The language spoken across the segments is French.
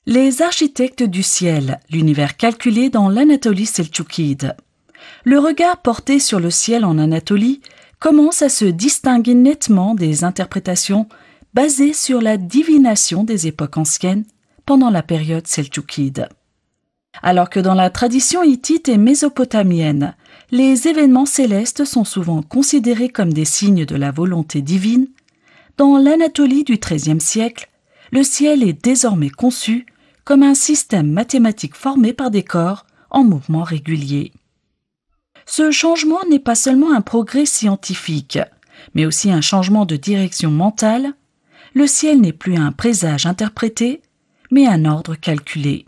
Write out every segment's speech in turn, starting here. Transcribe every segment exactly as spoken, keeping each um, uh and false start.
Les architectes du ciel, l'univers calculé dans l'Anatolie seltchoukide. Le regard porté sur le ciel en Anatolie commence à se distinguer nettement des interprétations basées sur la divination des époques anciennes pendant la période seltchoukide. Alors que dans la tradition hittite et mésopotamienne, les événements célestes sont souvent considérés comme des signes de la volonté divine, dans l'Anatolie du treizième siècle, le ciel est désormais conçu comme un système mathématique formé par des corps en mouvement régulier. Ce changement n'est pas seulement un progrès scientifique, mais aussi un changement de direction mentale. Le ciel n'est plus un présage interprété, mais un ordre calculé.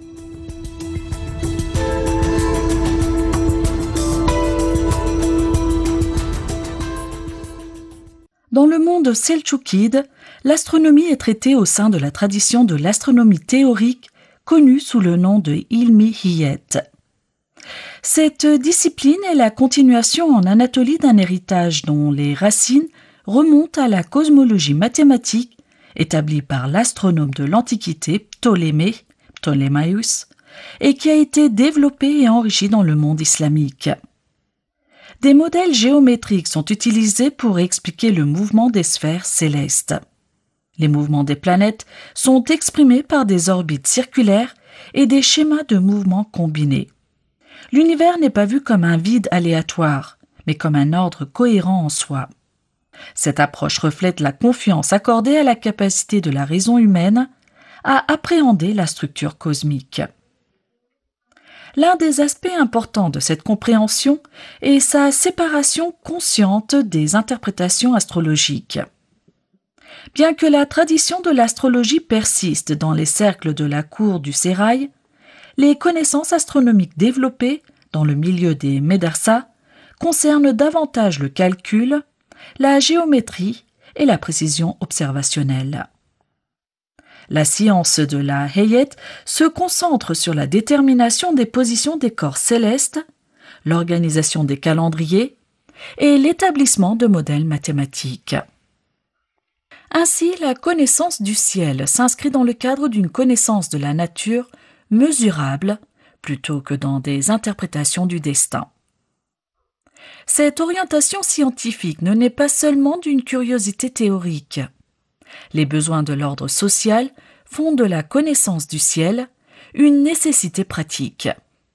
Dans le monde seltchoukide, l'astronomie est traitée au sein de la tradition de l'astronomie théorique connue sous le nom de ilmihiyet. Cette discipline est la continuation en Anatolie d'un héritage dont les racines remontent à la cosmologie mathématique établie par l'astronome de l'Antiquité Ptolémée, Ptolémaïos, et qui a été développée et enrichie dans le monde islamique. Des modèles géométriques sont utilisés pour expliquer le mouvement des sphères célestes. Les mouvements des planètes sont exprimés par des orbites circulaires et des schémas de mouvement combinés. L'univers n'est pas vu comme un vide aléatoire, mais comme un ordre cohérent en soi. Cette approche reflète la confiance accordée à la capacité de la raison humaine à appréhender la structure cosmique. L'un des aspects importants de cette compréhension est sa séparation consciente des interprétations astrologiques. Bien que la tradition de l'astrologie persiste dans les cercles de la cour du sérail, les connaissances astronomiques développées dans le milieu des médarsas concernent davantage le calcul, la géométrie et la précision observationnelle. La science de la Hayet se concentre sur la détermination des positions des corps célestes, l'organisation des calendriers et l'établissement de modèles mathématiques. Ainsi, la connaissance du ciel s'inscrit dans le cadre d'une connaissance de la nature mesurable plutôt que dans des interprétations du destin. Cette orientation scientifique ne naît pas seulement d'une curiosité théorique. Les besoins de l'ordre social font de la connaissance du ciel une nécessité pratique.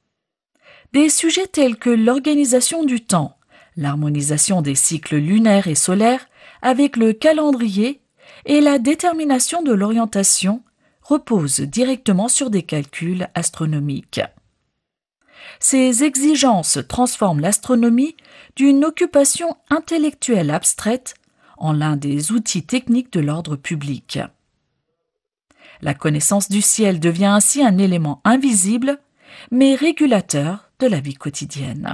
Des sujets tels que l'organisation du temps, l'harmonisation des cycles lunaires et solaires avec le calendrier et la détermination de l'orientation reposent directement sur des calculs astronomiques. Ces exigences transforment l'astronomie d'une occupation intellectuelle abstraite en l'un des outils techniques de l'ordre public. La connaissance du ciel devient ainsi un élément invisible, mais régulateur de la vie quotidienne.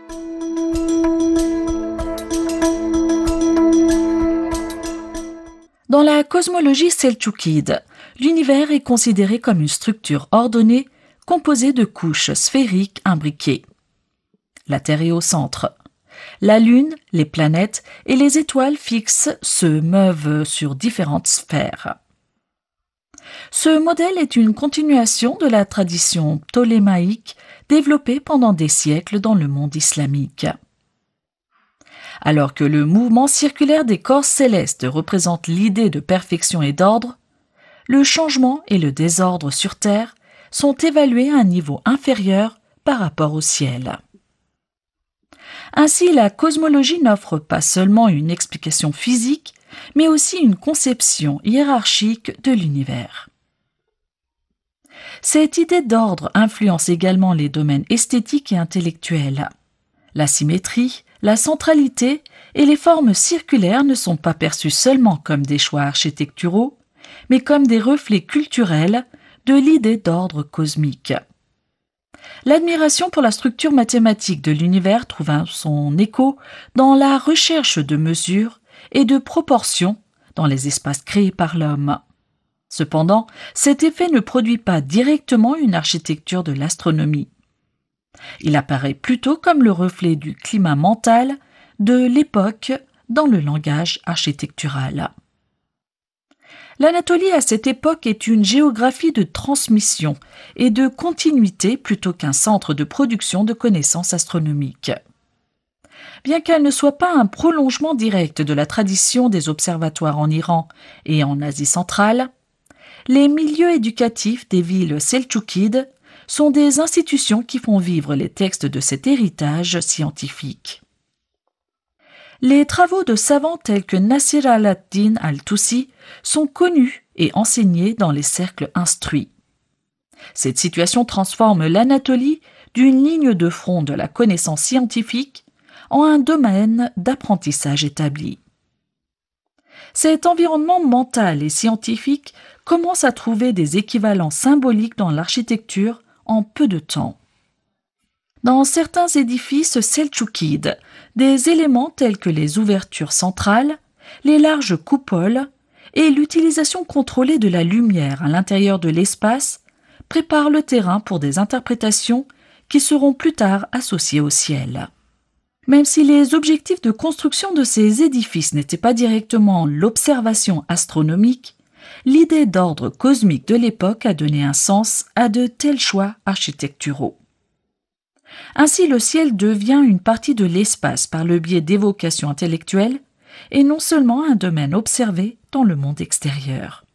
Dans la cosmologie seltchoukide, l'univers est considéré comme une structure ordonnée composée de couches sphériques imbriquées. La Terre est au centre. La Lune, les planètes et les étoiles fixes se meuvent sur différentes sphères. Ce modèle est une continuation de la tradition ptolémaïque développée pendant des siècles dans le monde islamique. Alors que le mouvement circulaire des corps célestes représente l'idée de perfection et d'ordre, le changement et le désordre sur Terre sont évalués à un niveau inférieur par rapport au ciel. Ainsi, la cosmologie n'offre pas seulement une explication physique, mais aussi une conception hiérarchique de l'univers. Cette idée d'ordre influence également les domaines esthétiques et intellectuels. La symétrie, la centralité et les formes circulaires ne sont pas perçues seulement comme des choix architecturaux, mais comme des reflets culturels de l'idée d'ordre cosmique. L'admiration pour la structure mathématique de l'univers trouve son écho dans la recherche de mesures et de proportions dans les espaces créés par l'homme. Cependant, cet effet ne produit pas directement une architecture de l'astronomie. Il apparaît plutôt comme le reflet du climat mental de l'époque dans le langage architectural. L'Anatolie à cette époque est une géographie de transmission et de continuité plutôt qu'un centre de production de connaissances astronomiques. Bien qu'elle ne soit pas un prolongement direct de la tradition des observatoires en Iran et en Asie centrale, les milieux éducatifs des villes seldjoukides sont des institutions qui font vivre les textes de cet héritage scientifique. Les travaux de savants tels que Nasir al-Din al-Tusi sont connus et enseignés dans les cercles instruits. Cette situation transforme l'Anatolie d'une ligne de front de la connaissance scientifique en un domaine d'apprentissage établi. Cet environnement mental et scientifique commence à trouver des équivalents symboliques dans l'architecture en peu de temps. Dans certains édifices seldjoukides, des éléments tels que les ouvertures centrales, les larges coupoles et l'utilisation contrôlée de la lumière à l'intérieur de l'espace préparent le terrain pour des interprétations qui seront plus tard associées au ciel. Même si les objectifs de construction de ces édifices n'étaient pas directement l'observation astronomique, l'idée d'ordre cosmique de l'époque a donné un sens à de tels choix architecturaux. Ainsi, le ciel devient une partie de l'espace par le biais d'évocations intellectuelles et non seulement un domaine observé dans le monde extérieur.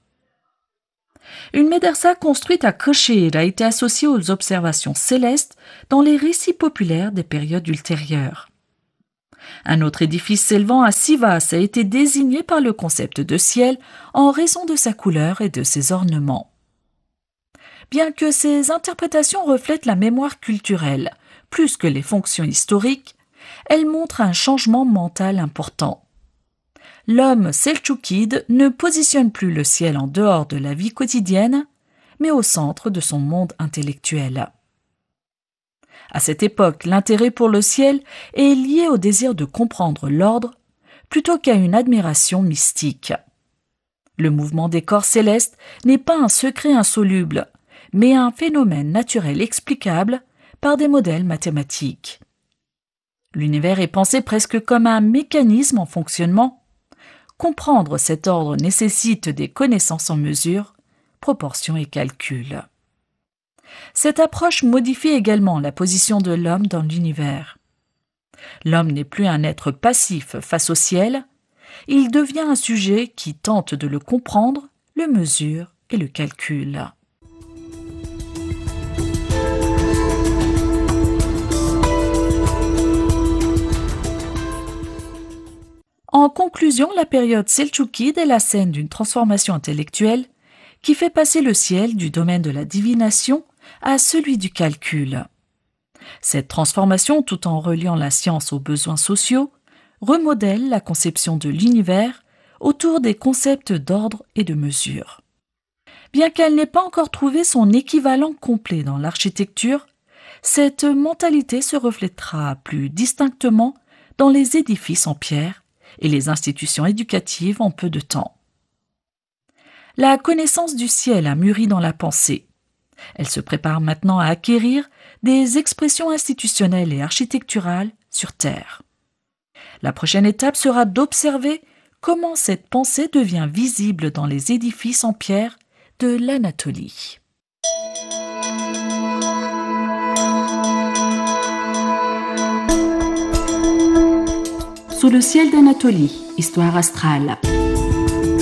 Une médersa construite à Kırşehir a été associée aux observations célestes dans les récits populaires des périodes ultérieures. Un autre édifice s'élevant à Sivas a été désigné par le concept de ciel en raison de sa couleur et de ses ornements. Bien que ces interprétations reflètent la mémoire culturelle, plus que les fonctions historiques, elles montrent un changement mental important. L'homme seldjoukide ne positionne plus le ciel en dehors de la vie quotidienne, mais au centre de son monde intellectuel. À cette époque, l'intérêt pour le ciel est lié au désir de comprendre l'ordre plutôt qu'à une admiration mystique. Le mouvement des corps célestes n'est pas un secret insoluble, mais un phénomène naturel explicable par des modèles mathématiques. L'univers est pensé presque comme un mécanisme en fonctionnement. Comprendre cet ordre nécessite des connaissances en mesure, proportions et calculs. Cette approche modifie également la position de l'homme dans l'univers. L'homme n'est plus un être passif face au ciel, il devient un sujet qui tente de le comprendre, le mesure et le calcule. En conclusion, la période seldjoukide est la scène d'une transformation intellectuelle qui fait passer le ciel du domaine de la divination à celui du calcul. Cette transformation, tout en reliant la science aux besoins sociaux, remodèle la conception de l'univers autour des concepts d'ordre et de mesure. Bien qu'elle n'ait pas encore trouvé son équivalent complet dans l'architecture, cette mentalité se reflètera plus distinctement dans les édifices en pierre et les institutions éducatives en peu de temps. La connaissance du ciel a mûri dans la pensée. Elle se prépare maintenant à acquérir des expressions institutionnelles et architecturales sur Terre. La prochaine étape sera d'observer comment cette pensée devient visible dans les édifices en pierre de l'Anatolie. Sous le ciel d'Anatolie, histoire astrale.